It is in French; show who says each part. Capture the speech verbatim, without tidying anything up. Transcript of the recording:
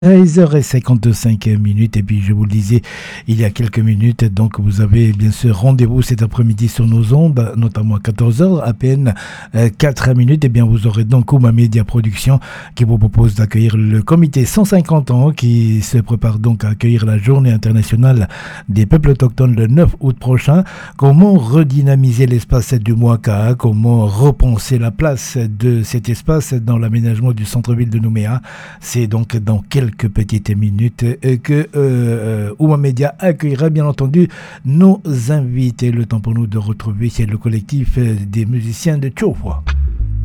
Speaker 1: treize heures cinquante-cinq minutes et puis je vous le disais il y a quelques minutes, donc vous avez bien sûr rendez-vous cet après-midi sur nos ondes, notamment à quatorze heures, à peine euh, quatre minutes, et bien vous aurez donc Ouma Media Production qui vous propose d'accueillir le comité cent cinquante ans qui se prépare donc à accueillir la journée internationale des peuples autochtones le neuf août prochain. Comment redynamiser l'espace du Mouaka, comment repenser la place de cet espace dans l'aménagement du centre-ville de Nouméa, c'est donc dans quelques quelques petites minutes que euh, Ouma Media accueillera bien entendu nos invités. Le temps pour nous de retrouver c'est le collectif des musiciens de Tchofwa.